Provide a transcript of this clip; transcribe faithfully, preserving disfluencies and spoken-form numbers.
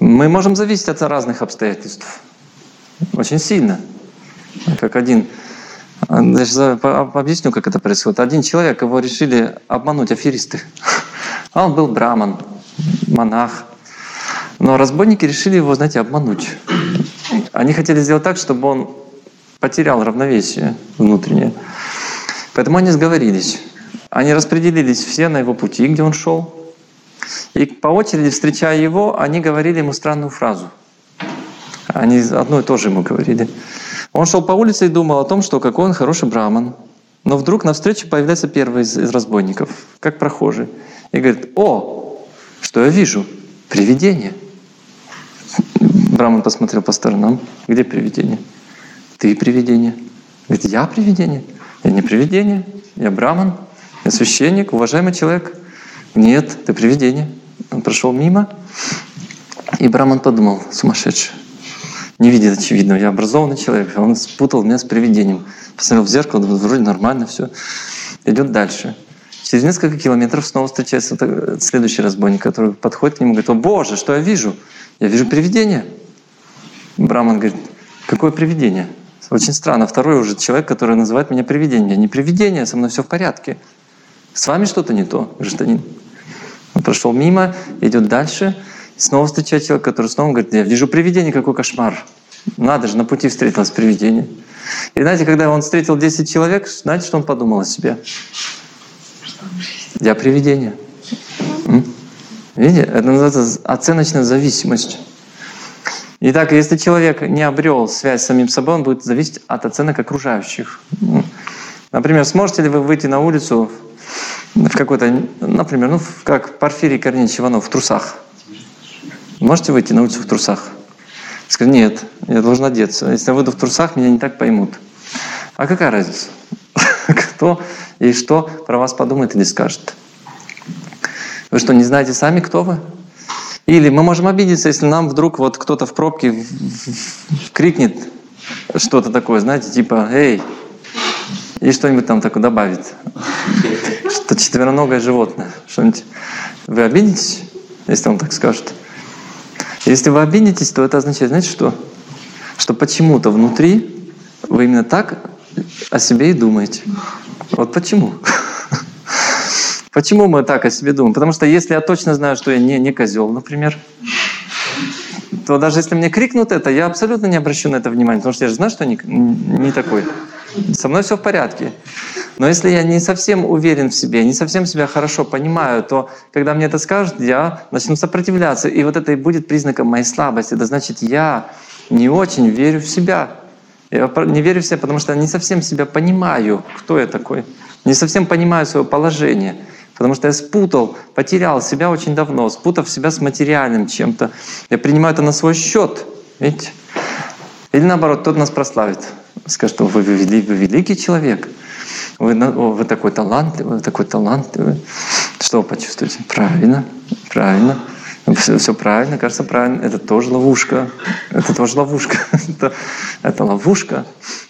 Мы можем зависеть от разных обстоятельств. Очень сильно. Как один... Я сейчас объясню, как это происходит. Один человек, его решили обмануть аферисты. А он был браман, монах. Но разбойники решили его, знаете, обмануть. Они хотели сделать так, чтобы он потерял равновесие внутреннее. Поэтому они сговорились. Они распределились все на его пути, где он шел. И по очереди, встречая его, они говорили ему странную фразу. Они одно и то же ему говорили. Он шел по улице и думал о том, что какой он хороший браман. Но вдруг навстречу появляется первый из, из разбойников, как прохожий. И говорит: «О, что я вижу? Привидение». Браман посмотрел по сторонам. «Где привидение?» «Ты привидение». Говорит: «Я привидение?» «Я не привидение, я браман, я священник, уважаемый человек». «Нет, ты привидение». Он прошел мимо, и браман подумал: сумасшедший. Не видит очевидного, я образованный человек. Он спутал меня с привидением. Посмотрел в зеркало, думал, вроде нормально все. Идет дальше. Через несколько километров снова встречается следующий разбойник, который подходит к нему и говорит: «О Боже, что я вижу? Я вижу привидение». Браман говорит: «Какое привидение? Очень странно. Второй уже человек, который называет меня привидением. Я не привидение, со мной все в порядке. С вами что-то не то, гражданин». Он прошел мимо, идет дальше. Снова встречает человек, который снова говорит: «Я вижу привидение, какой кошмар». Надо же, на пути встретилось привидение. И знаете, когда он встретил десять человек, знаете, что он подумал о себе? Я привидение. М? Видите? Это называется оценочная зависимость. Итак, если человек не обрел связь с самим собой, он будет зависеть от оценок окружающих. Например, сможете ли вы выйти на улицу в какой-то, например, ну, как Порфирий Корнеевич Иванов в трусах? Можете выйти на улицу в трусах? Скажет: «Нет, я должен одеться. Если я выйду в трусах, меня не так поймут». А какая разница? Кто и что про вас подумает или скажет? Вы что, не знаете сами, кто вы? Или мы можем обидеться, если нам вдруг вот кто-то в пробке крикнет что-то такое, знаете, типа «Эй!» и что-нибудь там такое добавит. Что четвероногое животное. Что-нибудь. Вы обидитесь, если он так скажет? Если вы обидитесь, то это означает, знаете что? Что почему-то внутри вы именно так о себе и думаете. Вот почему? Почему мы так о себе думаем? Потому что если я точно знаю, что я не, не козел, например, то даже если мне крикнут это, я абсолютно не обращу на это внимания, потому что я же знаю, что я не, не такой. Со мной все в порядке. Но если я не совсем уверен в себе, не совсем себя хорошо понимаю, то когда мне это скажут, я начну сопротивляться. И вот это и будет признаком моей слабости. Это значит, я не очень верю в себя. Я не верю в себя, потому что я не совсем себя понимаю, кто я такой. Не совсем понимаю свое положение. Потому что я спутал, потерял себя очень давно, спутав себя с материальным чем-то. Я принимаю это на свой счет. Видите? Или наоборот, тот нас прославит. Скажет: вы, вы, вы великий человек. Вы, о, вы такой талантливый, вы такой талантливый. Что вы почувствуете? Правильно, правильно. Все, все правильно, кажется правильно. Это тоже ловушка. Это тоже ловушка. это, это ловушка.